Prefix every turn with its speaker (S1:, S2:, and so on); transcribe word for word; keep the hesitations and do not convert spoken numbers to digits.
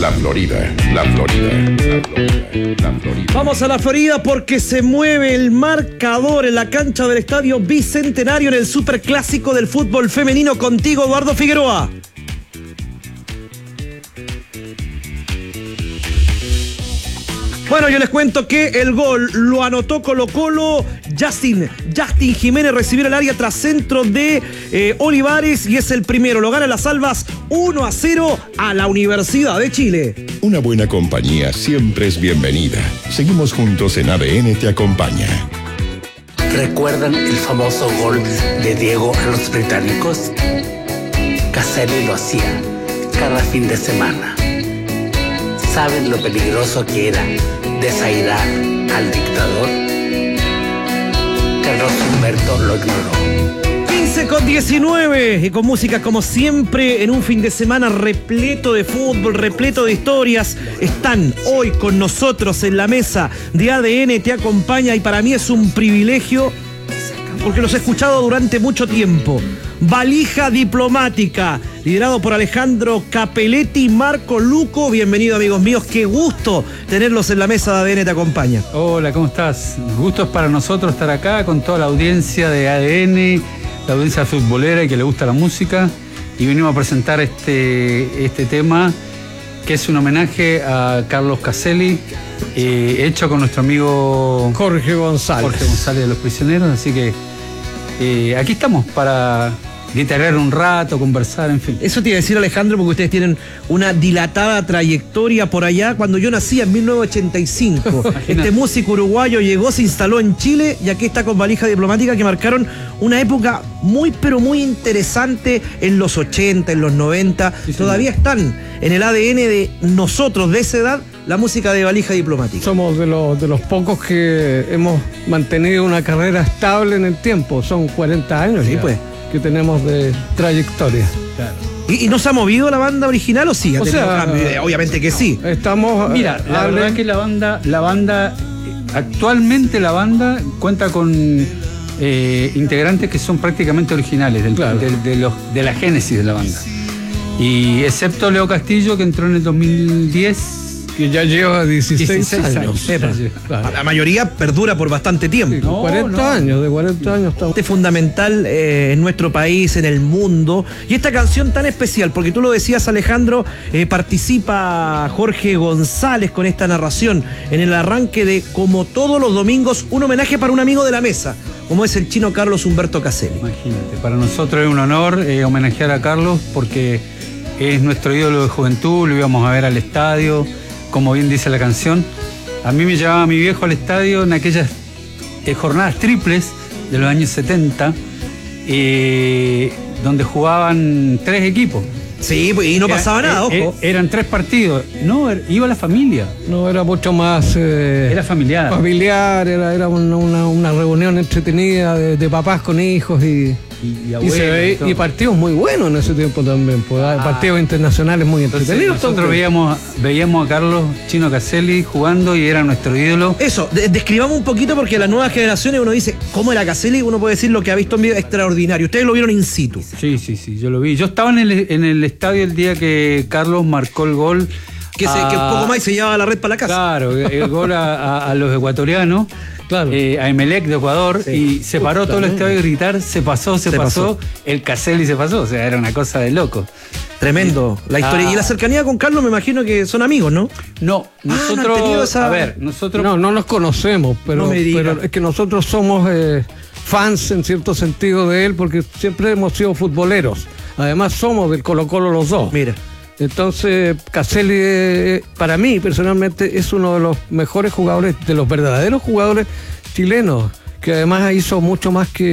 S1: La Florida, la Florida, la Florida, la Florida.
S2: Vamos a la Florida porque se mueve el marcador en la cancha del Estadio Bicentenario en el Superclásico del fútbol femenino. Contigo, Eduardo Figueroa. Bueno, yo les cuento que el gol lo anotó Colo-Colo. Justin, Justin Jiménez recibió el área tras centro de eh, Olivares y es el primero. Lo gana las Albas uno a cero a la Universidad de Chile.
S1: Una buena compañía siempre es bienvenida. Seguimos juntos en A D N Te Acompaña.
S3: ¿Recuerdan el famoso gol de Diego a los británicos? Caselli lo hacía cada fin de semana. ¿Saben lo peligroso que era desairar al dictador? Carlos Humberto lo ignoró.
S2: quince con diecinueve y con música como siempre en un fin de semana repleto de fútbol, repleto de historias. Están hoy con nosotros en la mesa de A D N Te Acompaña y para mí es un privilegio porque los he escuchado durante mucho tiempo. Valija Diplomática, liderado por Alejandro Capelletti y Marco Luco. Bienvenido, amigos míos, qué gusto tenerlos en la mesa de A D N Te Acompaña.
S4: Hola, ¿cómo estás? Gusto es para nosotros estar acá con toda la audiencia de A D N, la audiencia futbolera y que le gusta la música. Y venimos a presentar este, este tema, que es un homenaje a Carlos Caselli, eh, hecho con nuestro amigo
S2: Jorge González.
S4: Jorge González de Los Prisioneros. Así que eh, aquí estamos para guitarrear un rato, conversar, en fin.
S2: Eso te iba a decir, Alejandro, porque ustedes tienen una dilatada trayectoria por allá. Cuando yo nací en mil novecientos ochenta y cinco, este músico uruguayo llegó, se instaló en Chile y aquí está con Valija Diplomática, que marcaron una época muy, pero muy interesante en los ochenta, en los noventa. Sí, todavía están en el A D N de nosotros de esa edad, la música de Valija Diplomática.
S5: Somos de los, de los pocos que hemos mantenido una carrera estable en el tiempo. Son cuarenta años.
S2: Sí,
S5: ya,
S2: pues.
S5: que tenemos de trayectoria.
S4: Claro.
S2: ¿Y, ¿Y no se ha movido la banda original o sí? ¿Ha
S5: o
S2: tenido
S5: sea,
S2: cambio? Obviamente que sí.
S5: Estamos...
S4: Mira, la
S5: hable...
S4: verdad que la banda, la banda, actualmente la banda cuenta con eh, integrantes que son prácticamente originales del,
S5: claro.
S4: de, de, los, de la génesis de la banda. Y excepto Leo Castillo, que entró en el dos mil diez.
S5: Que ya lleva dieciséis años.
S2: Claro. La mayoría perdura por bastante tiempo.
S5: Sí,
S4: no,
S5: cuarenta
S4: no.
S5: años, de cuarenta años estamos.
S2: Es fundamental eh, en nuestro país, en el mundo. Y esta canción tan especial, porque tú lo decías, Alejandro, eh, participa Jorge González con esta narración en el arranque de, como todos los domingos, un homenaje para un amigo de la mesa, como es el chino Carlos Humberto Caselli.
S4: Imagínate, para nosotros es un honor eh, homenajear a Carlos porque es nuestro ídolo de juventud, lo íbamos a ver al estadio. Como bien dice la canción, a mí me llevaba mi viejo al estadio en aquellas eh, jornadas triples de los años setenta, eh, donde jugaban tres equipos.
S2: Sí, y no
S4: Era,
S2: pasaba nada,
S4: eh,
S2: ojo.
S4: Eh, eran tres partidos. No, er, iba la familia.
S5: No, era mucho más... Eh,
S4: Era familiar.
S5: Familiar, era, era una, una, una reunión entretenida de, de papás con hijos y...
S4: Y, y,
S5: Y,
S4: abuelos,
S5: se ve,
S4: todo.
S5: y partidos muy buenos en ese tiempo también, pues,
S4: Ah.
S5: partidos internacionales muy
S4: Entonces,
S5: entretenidos.
S4: nosotros
S5: porque-
S4: veíamos, veíamos a Carlos Chino Caselli jugando y era nuestro ídolo.
S2: Eso, de- describamos un poquito porque las nuevas generaciones uno dice, ¿cómo era Caselli? Uno puede decir lo que ha visto en video extraordinario. Ustedes lo vieron in situ.
S4: Sí, sí, sí, yo lo vi. Yo estaba en el, en el estadio el día que Carlos marcó el gol.
S2: Que, se,
S4: a-
S2: que poco más y se llevaba la red para la casa.
S4: Claro, el gol a, a- a los ecuatorianos,
S5: Claro.
S4: eh, a Emelec de Ecuador,
S2: Sí.
S4: y se paró todo el estadio a gritar, se pasó, se,
S2: Se
S4: pasó,
S2: pasó.
S4: el Caselli se pasó, o sea, era una cosa de loco.
S2: Tremendo la historia.
S4: Ah.
S2: Y la cercanía con Carlos me imagino que son amigos, ¿no?
S4: No,
S2: no han
S4: nosotros,
S2: tenido esa-
S4: a ver, nosotros...
S5: No, no nos conocemos, pero,
S2: No me diga.
S5: pero es que nosotros somos eh, fans en cierto sentido de él porque siempre hemos sido futboleros. Además somos del Colo-Colo los dos.
S2: Mira.
S5: Entonces, Caselli, eh, para mí personalmente, es uno de los mejores jugadores, de los verdaderos jugadores chilenos, que además hizo mucho más que